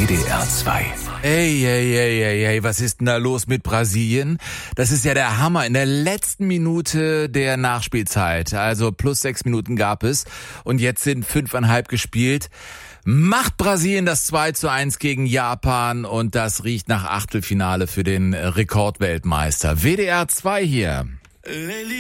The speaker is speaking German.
WDR 2. Ey, was ist denn da los mit Brasilien? Das ist ja der Hammer. In der letzten Minute der Nachspielzeit, also plus 6 Minuten gab es und jetzt sind 5,5 gespielt. Macht Brasilien das 2:1 gegen Japan und das riecht nach Achtelfinale für den Rekordweltmeister. WDR 2 hier.